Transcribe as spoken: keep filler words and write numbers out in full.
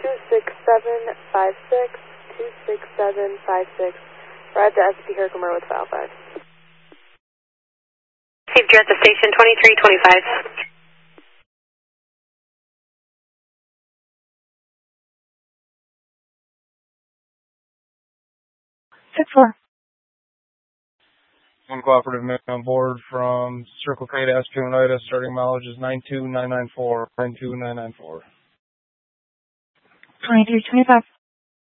two six seven five six, two six seven five six. Arrived at S P Herkimer with file five. Received you at the station twenty-three twenty-five. six four. One cooperative man on board from Circle K to S P Oneida. Starting mileage is nine two nine nine four. nine two nine nine four. twenty-three twenty-five.